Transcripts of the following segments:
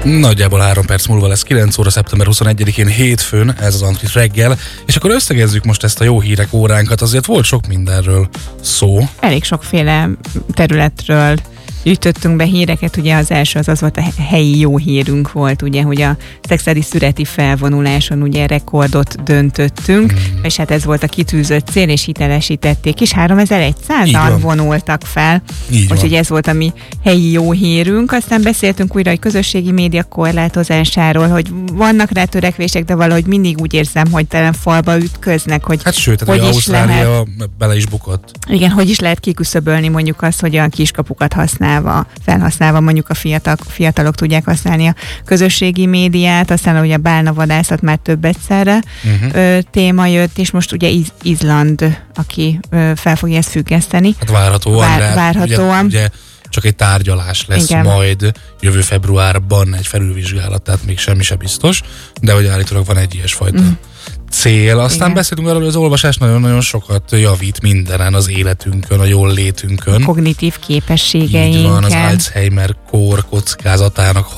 Nagyjából 3 perc múlva lesz 9 óra, szeptember 21-én hétfőn, ez az Antrit reggel, és akkor összegezzük most ezt a jó hírek óránkat, azért volt sok mindenről szó. Elég sokféle területről ütöttünk be híreket, ugye az első az volt a helyi jó hírünk volt, ugye, hogy a szexádi szüreti felvonuláson ugye rekordot döntöttünk, és hát ez volt a kitűzött cél, és hitelesítették is, 3100-an vonultak fel, úgyhogy ez volt a mi helyi jó hírünk. Aztán beszéltünk újra a közösségi média korlátozásáról, hogy vannak rá törekvések, de valahogy mindig úgy érzem, hogy talán falba ütköznek, hogy hát sőt, hogy is Ausztrália lehet, bele is bukott. Igen, hogy is lehet kiküszöbölni mondjuk azt, hogy a kiskapukat felhasználva mondjuk a fiatalok tudják használni a közösségi médiát, aztán ugye a bálnavadászat már több egyszerre téma jött, és most ugye Izland, aki fel fogja ezt függeszteni. Hát várhatóan. Ugye csak egy tárgyalás lesz majd jövő februárban egy felülvizsgálat, tehát még semmi se biztos, de hogy állítólag van egy ilyesfajta cél. Aztán beszélünk arról, hogy az olvasás nagyon-nagyon sokat javít mindenen, az életünkön, a jól létünkön. Kognitív képességeinken. Így van, az Alzheimer-kór kockázatának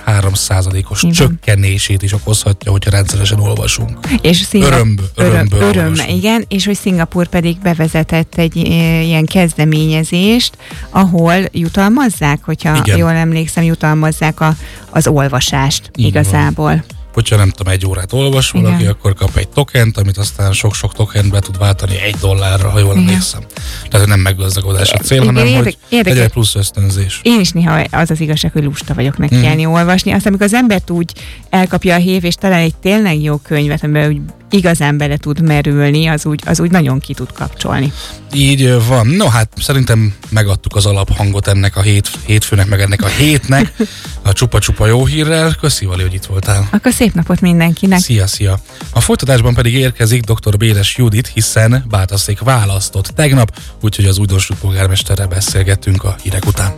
33%-os csökkenését is okozhatja, hogyha rendszeresen olvasunk. És öröm, igen, és hogy Szingapúr pedig bevezetett egy ilyen kezdeményezést, ahol jutalmazzák, hogyha jól emlékszem, jutalmazzák az olvasást igazából. Hogyha nem tudom, 1 órát olvas valaki, akkor kap egy tokent, amit aztán sok-sok tokent be tud váltani $1, ha jól emlékszem. Tehát nem meggazdagodás a cél, hanem hogy egyre plusz ösztönzés. Én is néha az igazság, hogy lusta vagyok nekiállni olvasni. Aztán amikor az embert úgy elkapja a hév, és talán egy tényleg jó könyvet, amiben úgy igazán bele tud merülni, az úgy nagyon ki tud kapcsolni. Így van. No, hát szerintem megadtuk az alaphangot ennek a hétfőnek, meg ennek a hétnek, a csupa-csupa jó hírrel. Köszi, Vali, hogy itt voltál. Akkor szép napot mindenkinek. Szia. A folytatásban pedig érkezik dr. Béres Judit, hiszen Bátorszék választott tegnap, úgyhogy az újdonsult polgármesterrel beszélgettünk a hírek után.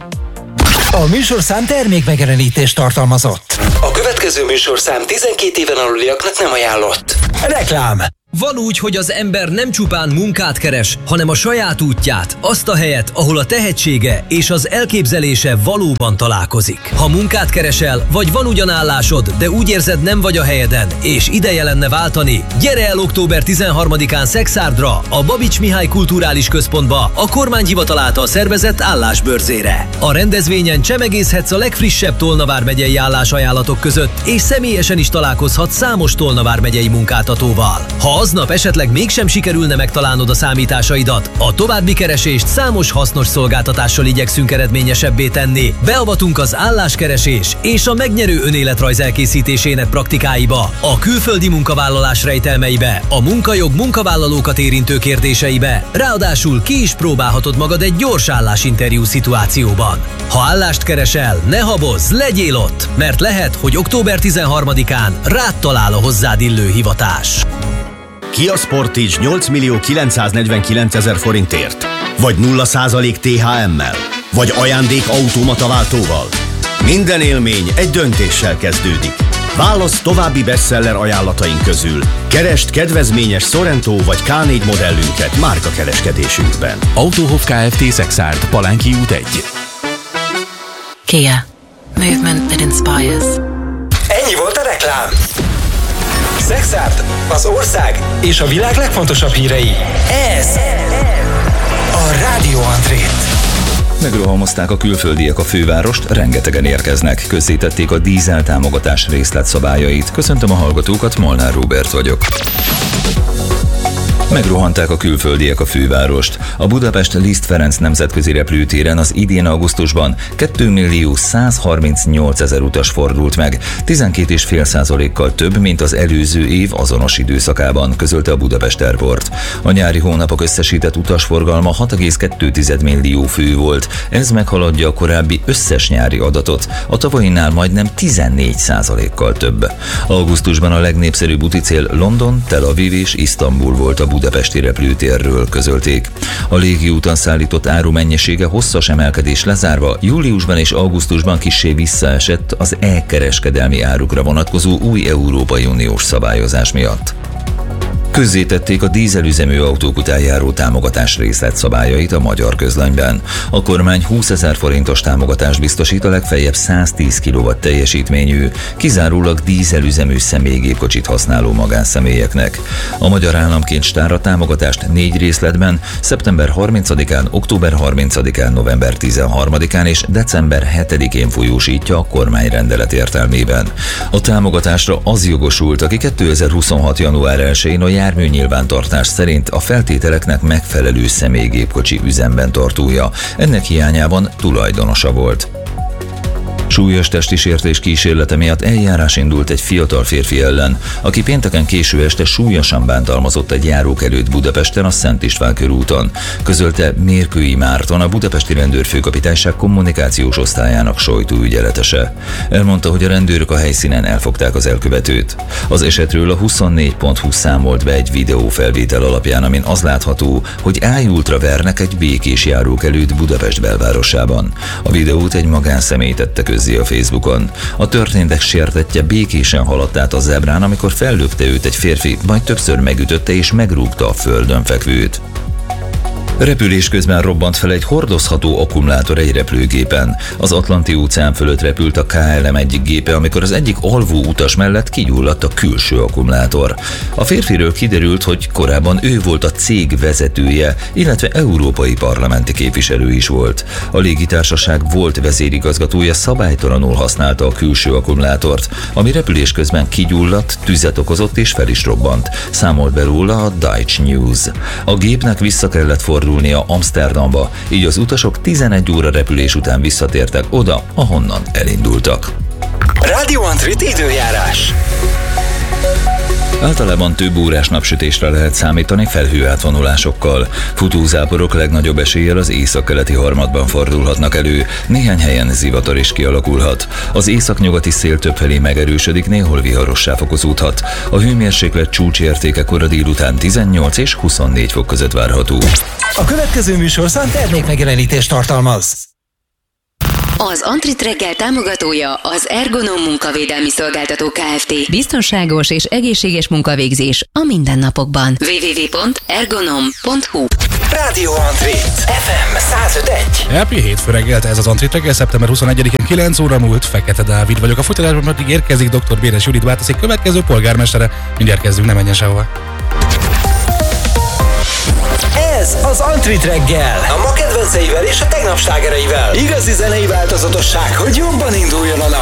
A műsorszám termékmegjelenítést tartalmazott. A következő műsorszám 12 éven aluliaknak nem ajánlott. Reklám. Van úgy, hogy az ember nem csupán munkát keres, hanem a saját útját, azt a helyet, ahol a tehetsége és az elképzelése valóban találkozik. Ha munkát keresel, vagy van ugyan állásod, de úgy érzed, nem vagy a helyeden, és ideje lenne váltani, gyere el október 13-án Szexárdra, a Babics Mihály Kulturális Központba, a kormányhivatal által szervezett állásbörzére. A rendezvényen csemegészhetsz a legfrissebb Tolna vármegyei állásajánlatok között, és személyesen is találkozhatsz számos Tolna vármegyei munkáltatóval. Ha aznap esetleg mégsem sikerülne megtalálnod a számításaidat, a további keresést számos hasznos szolgáltatással igyekszünk eredményesebbé tenni. Beavatunk az álláskeresés és a megnyerő önéletrajz elkészítésének praktikáiba, a külföldi munkavállalás rejtelmeibe, a munkajog munkavállalókat érintő kérdéseibe, ráadásul ki is próbálhatod magad egy gyors állásinterjú szituációban. Ha állást keresel, ne habozz, legyél ott, mert lehet, hogy október 13-án rád talál a hozzád illő hivatás. Kia Sportage 8.949.000 forintért? Vagy 0% THM-mel? Vagy ajándék automata váltóval? Minden élmény egy döntéssel kezdődik. Válasz további bestseller ajánlataink közül. Keresd kedvezményes Sorento vagy K4 modellünket márkakereskedésünkben. Autohof Kft. Szexárd, Palánki út 1. Kia. Movement that inspires. Ennyi volt a reklám. Szexárd, az ország és a világ legfontosabb hírei. Ez a Rádió Antrét. Megrohamozták a külföldiek a fővárost, rengetegen érkeznek. Közzétették a dízel támogatás részletszabályait. Köszöntöm a hallgatókat, Molnár Róbert vagyok. Megrohanták a külföldiek a fővárost. A Budapest Liszt Ferenc nemzetközi repülőtéren az idén augusztusban 2.138.000 utas fordult meg, 12,5%-kal több, mint az előző év azonos időszakában, közölte a Budapest Airport. A nyári hónapok összesített utasforgalma 6,2 millió fő volt. Ez meghaladja a korábbi összes nyári adatot. A tavalyinál majdnem 14%-kal több. Augusztusban a legnépszerűbb úticél London, Tel Aviv és Isztambul volt a budapesti repülőtérről, közölték. A légiúton szállított áru mennyisége hosszas emelkedés lezárva, júliusban és augusztusban kissé visszaesett az e-kereskedelmi árukra vonatkozó új Európai Uniós szabályozás miatt. Közzétették a dízelüzemű autók után járó támogatás részletszabályait a Magyar Közlönyben. A kormány 20 000 forintos támogatást biztosít a legfeljebb 110 kW teljesítményű, kizárólag dízelüzemű személygépkocsit használó magánszemélyeknek. A Magyar Államkincstár a támogatást 4 részletben, szeptember 30-án, október 30-án, november 13-án és december 7-én folyósítja a kormányrendelet értelmében. A támogatásra az jogosult, aki 2026. január 1-én a járműnyilvántartás szerint a feltételeknek megfelelő személygépkocsi üzemben tartója, ennek hiányában tulajdonosa volt. Súlyos testi sértés kísérlete miatt eljárás indult egy fiatal férfi ellen, aki pénteken késő este súlyosan bántalmazott egy járókelőt Budapesten a Szent István körúton, közölte Mérkői Márton, a budapesti rendőrfőkapitányság kommunikációs osztályának sajtóügyeletese. Elmondta, hogy a rendőrök a helyszínen elfogták az elkövetőt. Az esetről a 24.hu számolt be egy videófelvétel alapján, amin az látható, hogy ájultra vernek egy békés járókelőt Budapest belvárosában. A videót egy magánszemély tette közzé a Facebookon. A történtek sértettje békésen haladt át a zebrán, amikor fellökte őt egy férfi, majd többször megütötte és megrúgta a földön fekvőt. Repülés közben robbant fel egy hordozható akkumulátor egy repülőgépen. Az Atlanti-óceán fölött repült a KLM egyik gépe, amikor az egyik alvó utas mellett kigyulladt a külső akkumulátor. A férfiről kiderült, hogy korábban ő volt a cég vezetője, illetve európai parlamenti képviselő is volt. A légitársaság volt vezérigazgatója szabálytalanul használta a külső akkumulátort, ami repülés közben kigyulladt, tüzet okozott és fel is robbant. Számolt be róla a Deutsche News. A gépnek vissza kellett fordulnia Amsterdamba, így az utasok 11 óra repülés után visszatértek oda, ahonnan elindultak. Radio Antrit időjárás. Általában több órás napsütésre lehet számítani felhőátvonulásokkal. Futózáporok legnagyobb eséllyel az északkeleti harmadban fordulhatnak elő, néhány helyen zivatar is kialakulhat. Az északnyugati szél többfelé megerősödik, néhol viharossá fokozódhat. A hőmérséklet csúcsértéke kora délután 18 és 24 fok között várható. A következő műsorszám termékmegjelenítést tartalmaz. Az Antrit reggel támogatója az Ergonom munkavédelmi szolgáltató Kft. Biztonságos és egészséges munkavégzés a mindennapokban. www.ergonom.hu. Rádió Antrit FM 105.1. Happy hétfő reggelt, ez az Antrit reggel, szeptember 21-én 9 óra múlt. Fekete Dávid vagyok. A folytatásban pedig érkezik dr. Béres Judit Bátorszék következő polgármestere. Mindjárt kezdünk, ne menjen sehova. Ez az Antrit reggel, a ma kedvenceivel és a tegnap slágereivel. Igazi zenei változatosság, hogy jobban induljon a nap.